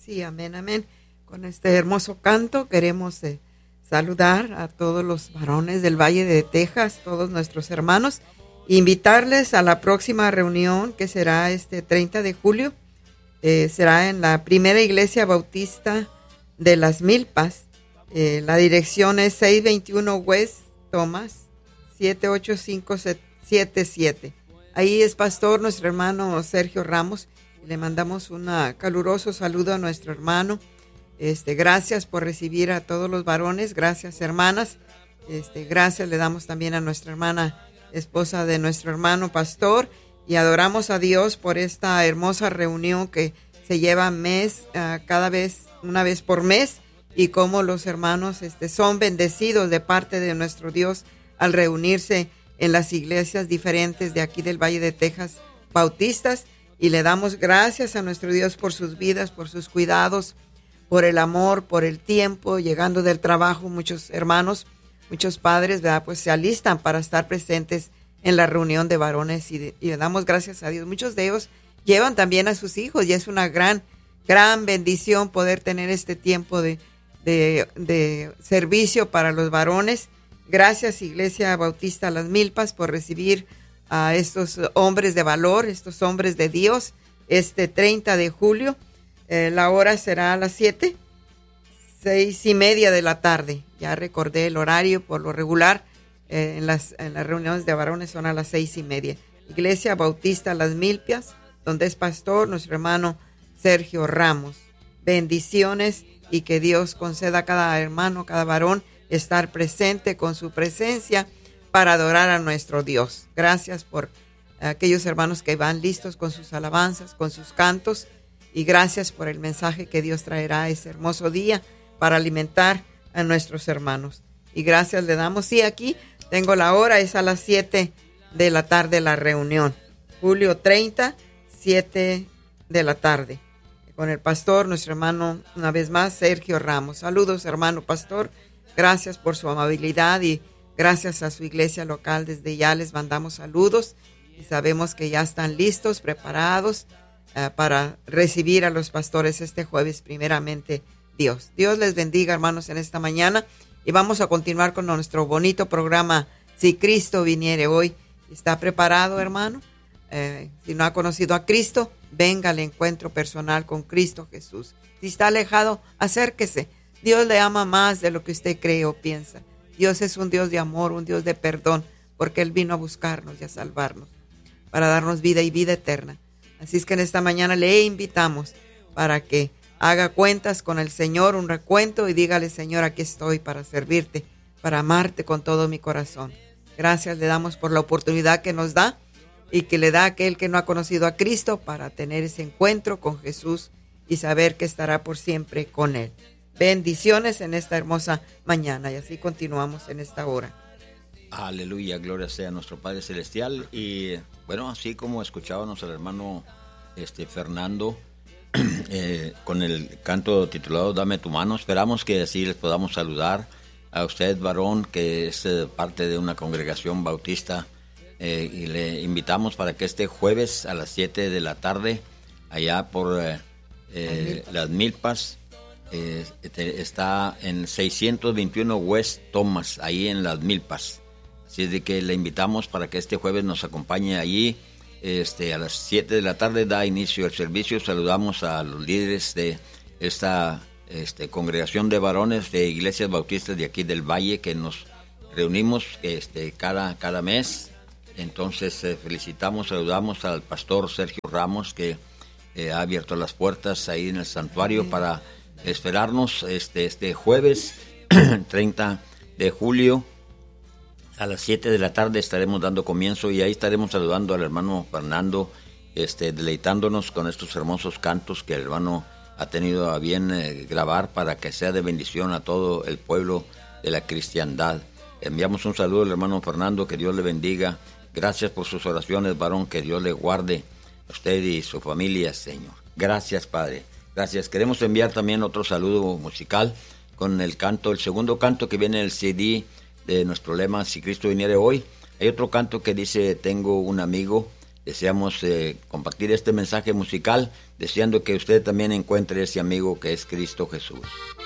Sí, amén, amén. Con este hermoso canto queremos saludar a todos los varones del Valle de Texas, todos nuestros hermanos, invitarles a la próxima reunión que será este 30 de julio. Será en la primera iglesia bautista de Las Milpas. La dirección es 621 West Thomas 78577. Ahí es pastor nuestro hermano Sergio Ramos. Le mandamos un caluroso saludo a nuestro hermano. Gracias por recibir a todos los varones. Gracias, hermanas. Gracias le damos también a nuestra hermana, esposa de nuestro hermano pastor. Y adoramos a Dios por esta hermosa reunión que se lleva una vez por mes. Y cómo los hermanos son bendecidos de parte de nuestro Dios al reunirse en las iglesias diferentes de aquí del Valle de Texas, bautistas. Y le damos gracias a nuestro Dios por sus vidas, por sus cuidados, por el amor, por el tiempo. Llegando del trabajo, muchos hermanos, muchos padres, ¿verdad? Pues se alistan para estar presentes en la reunión de varones y le damos gracias a Dios. Muchos de ellos llevan también a sus hijos y es una gran bendición poder tener este tiempo de servicio para los varones. Gracias, Iglesia Bautista Las Milpas, por recibir a estos hombres de valor, estos hombres de Dios, 30 de julio. La hora será a las 6:30 de la tarde. Ya recordé el horario, por lo regular, en las reuniones de varones son a las 6:30. Iglesia Bautista Las Milpas, donde es pastor nuestro hermano Sergio Ramos. Bendiciones y que Dios conceda a cada hermano, cada varón, estar presente con su presencia para adorar a nuestro Dios. Gracias por aquellos hermanos que van listos con sus alabanzas, con sus cantos, y gracias por el mensaje que Dios traerá ese hermoso día para alimentar a nuestros hermanos. Y gracias le damos. Sí, aquí tengo la hora, es a las 7 de la tarde la reunión. Julio 30, 7 de la tarde. Con el pastor, nuestro hermano, una vez más, Sergio Ramos. Saludos, hermano pastor. Gracias por su amabilidad y gracias a su iglesia local. Desde ya les mandamos saludos y sabemos que ya están listos, preparados para recibir a los pastores este jueves, primeramente Dios. Dios les bendiga, hermanos, en esta mañana. Y vamos a continuar con nuestro bonito programa, Si Cristo Viniere Hoy. ¿Está preparado, hermano? Si no ha conocido a Cristo, venga al encuentro personal con Cristo Jesús. Si está alejado, acérquese. Dios le ama más de lo que usted cree o piensa. Dios es un Dios de amor, un Dios de perdón, porque Él vino a buscarnos y a salvarnos, para darnos vida y vida eterna. Así es que en esta mañana le invitamos para que haga cuentas con el Señor, un recuento, y dígale: Señor, aquí estoy para servirte, para amarte con todo mi corazón. Gracias le damos por la oportunidad que nos da y que le da a aquel que no ha conocido a Cristo para tener ese encuentro con Jesús y saber que estará por siempre con Él. Bendiciones en esta hermosa mañana, y así continuamos en esta hora. Aleluya, gloria sea a nuestro Padre Celestial. Y bueno, así como escuchábamos al hermano Fernando con el canto titulado Dame tu mano, esperamos que así les podamos saludar a usted, varón, que es parte de una congregación bautista, y le invitamos para que este jueves a las 7 de la tarde, allá por Las Milpas, está en 621 West Thomas, ahí en Las Milpas. Así es de que le invitamos para que este jueves nos acompañe allí. A las 7 de la tarde da inicio el servicio. Saludamos a los líderes de esta congregación de varones de iglesias bautistas de aquí del Valle, que nos reunimos cada mes. Entonces saludamos al pastor Sergio Ramos, que ha abierto las puertas ahí en el santuario para esperarnos este jueves 30 de julio a las 7 de la tarde. Estaremos dando comienzo y ahí estaremos saludando al hermano Fernando, deleitándonos con estos hermosos cantos que el hermano ha tenido a bien grabar para que sea de bendición a todo el pueblo de la cristiandad. Enviamos un saludo al hermano Fernando, que Dios le bendiga. Gracias por sus oraciones, varón, que Dios le guarde a usted y su familia, Señor. Gracias, Padre. Gracias. Queremos enviar también otro saludo musical con el segundo canto que viene en el CD de nuestro lema, Si Cristo Viniere Hoy. Hay otro canto que dice, tengo un amigo, deseamos compartir este mensaje musical, deseando que usted también encuentre ese amigo que es Cristo Jesús.